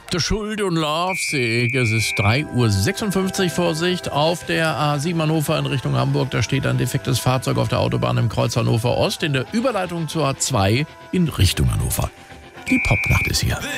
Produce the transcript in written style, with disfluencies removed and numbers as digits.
The Schuld und Lovesick. Es ist 3:56 Uhr. Vorsicht auf der A7 Hannover in Richtung Hamburg. Da steht ein defektes Fahrzeug auf der Autobahn im Kreuz Hannover Ost in der Überleitung zur A2 in Richtung Hannover. Die Popnacht ist hier.